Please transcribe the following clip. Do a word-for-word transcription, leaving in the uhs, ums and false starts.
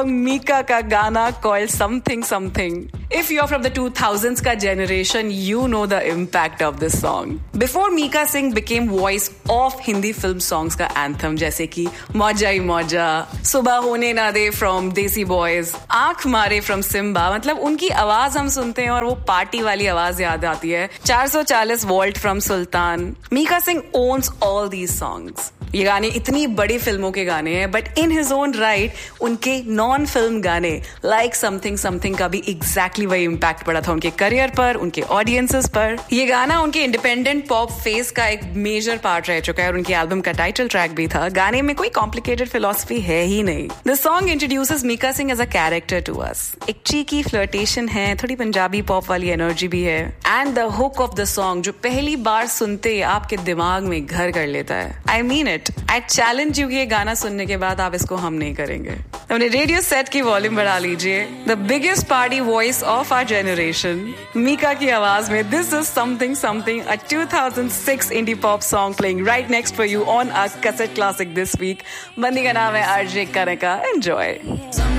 मीका का गाना called something something. If you're from the two thousands का generation, you know the impact of this song. Before Mika Singh became voice of Hindi film songs का anthem, जैसे कि मौजा ही मौजा, सुबह होने ना दे from Desi Boys, आंख मारे from Simba, मतलब उनकी आवाज हम सुनते हैं और वो पार्टी वाली आवाज याद आती है. four forty volt from Sultan. Mika Singh owns all these songs. ये गाने इतनी बड़ी फिल्मों के गाने हैं, but in his own right उनके नॉन फिल्म गाने लाइक समथिंग समथिंग का भी एग्जैक्टली वही इम्पैक्ट पड़ा था उनके करियर पर, उनके ऑडियंसेस पर. ये गाना उनके इंडिपेंडेंट पॉप फेस का एक मेजर पार्ट रह चुका है और उनके एल्बम का टाइटल ट्रैक भी था. गाने में कोई कॉम्प्लिकेटेड फिलॉसफी है ही नहीं. The song introduces Mika Singh as a character to us. एक चीकी फ्लर्टेशन है, थोड़ी पंजाबी पॉप वाली एनर्जी भी है, and the hook of the song जो पहली बार सुनते ही आपके दिमाग में घर कर लेता है. I mean it. I challenge you, ये गाना सुनने के बाद आप इसको हम नहीं करेंगे. अपने रेडियो सेट की वॉल्यूम बढ़ा लीजिए. The biggest party voice of our generation, Mika की आवाज में this is something something, a two thousand six indie pop song playing right next for you on a cassette classic this week. बंदी का नाम है आरजे कनका. एंजॉय.